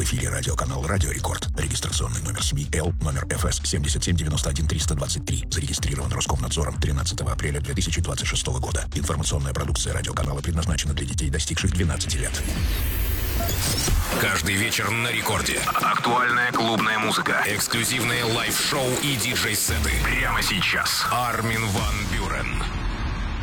эфире радиоканал «Радио Рекорд». Регистрационный номер СМИ Л, номер ФС 7791-323. Зарегистрирован Роскомнадзором 13 апреля 2026 года. Информационная продукция радиоканала предназначена для детей, достигших 12 лет. Каждый вечер на Рекорде. Актуальная клубная музыка. Эксклюзивные лайв-шоу и диджей-сеты. Прямо сейчас. Армин ван Бюрен.